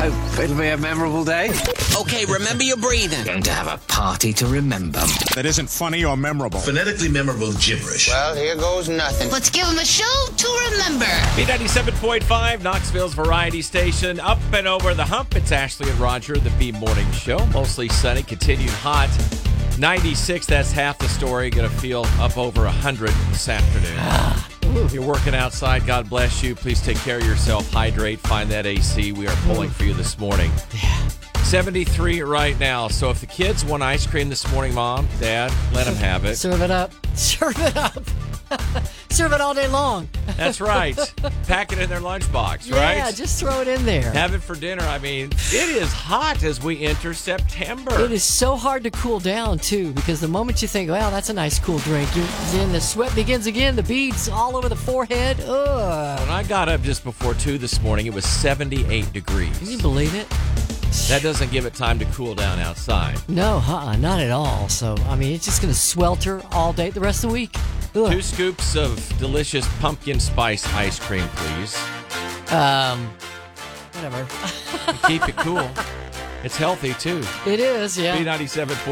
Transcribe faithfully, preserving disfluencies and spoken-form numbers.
Hope it'll be a memorable day. Okay, remember your breathing. Going to have a party to remember. That isn't funny or memorable. Phonetically memorable gibberish. Well, here goes nothing. Let's give them a show to remember. B ninety-seven point five, Knoxville's variety station. Up and over the hump. It's Ashley and Roger, the B Morning Show. Mostly sunny, continued hot. ninety-six, that's half the story. Going to feel up over one hundred this afternoon. If you're working outside, God bless you. Please take care of yourself. Hydrate. Find that A C. We are pulling for you this morning. Yeah. seventy-three right now. So if the kids want ice cream this morning, Mom, Dad, let them have it. Serve it up. Serve it up. Serve it all day long. That's right. Pack it in their lunchbox, yeah, right? Yeah, just throw it in there. Have it for dinner. I mean, it is hot as we enter September. It is so hard to cool down, too, because the moment you think, well, that's a nice cool drink, you, then the sweat begins again, the beads all over the forehead. Ugh. When I got up just before two this morning, it was seventy-eight degrees. Can you believe it? That doesn't give it time to cool down outside. No, uh-uh, not at all. So, I mean, it's just going to swelter all day the rest of the week. Ugh. Two scoops of delicious pumpkin spice ice cream, please. Um, whatever. Keep it cool. It's healthy, too. It is, yeah. B ninety-seven point five